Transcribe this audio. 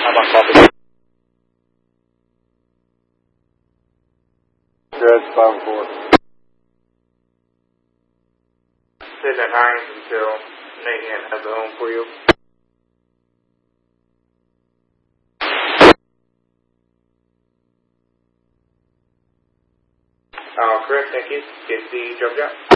about copy? Good, 5-4. Sitting at Hines until Nathan has a home for you. Correct, thank you. Get the job job.